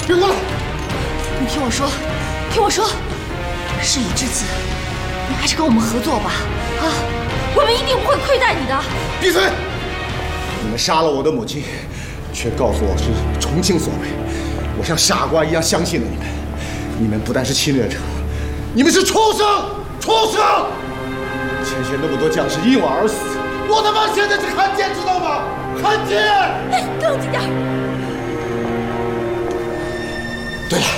别过来！ 你听我说，听我说，事已至此，你还是跟我们合作吧。啊，我们一定不会亏待你的。 闭嘴！你们杀了我的母亲，却告诉我是重庆所为，我像傻瓜一样相信了你们。你们不但是侵略者，你们是畜生！畜生！前线那么多将士因我而死，我他妈现在是汉奸，知道吗？汉奸！ 哎，冷静点。 对了，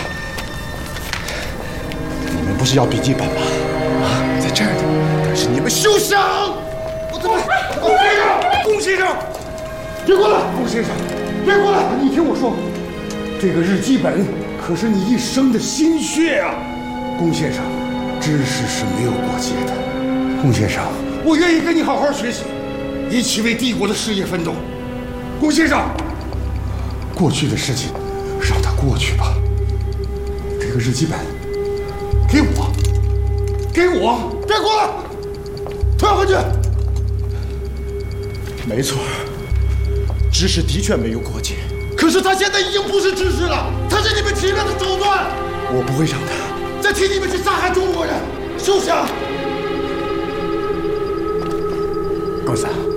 你们不是要笔记本吗？啊，在这儿呢。但是你们休想！我怎么？龚先生，龚先生，别过来！龚先生，别过来！你听我说，这个日记本可是你一生的心血啊，龚先生。知识是没有过节的，龚先生，我愿意跟你好好学习，一起为帝国的事业奋斗。龚先生，过去的事情让它过去吧。这个日记本，给我，给我，别过来，退回去。没错，知识的确没有过节，可是他现在已经不是知识了，他是你们侵略的手段。我不会让他再替你们去杀害中国人，休想！公子。